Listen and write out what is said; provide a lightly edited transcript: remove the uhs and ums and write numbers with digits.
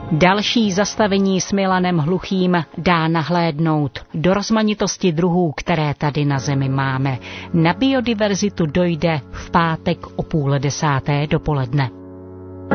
Další zastavení s Milanem Hluchým dá nahlédnout do rozmanitosti druhů, které tady na Zemi máme. Na biodiverzitu dojde v pátek o 9:30 dopoledne.